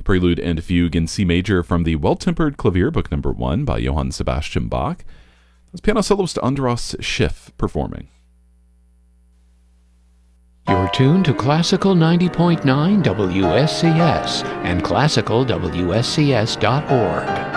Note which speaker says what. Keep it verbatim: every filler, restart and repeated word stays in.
Speaker 1: Prelude and Fugue in C major from the Well-Tempered Clavier, Book Number One by Johann Sebastian Bach. That's piano soloist Andras Schiff performing.
Speaker 2: You're tuned to Classical ninety point nine W S C S and classical W S C S dot org.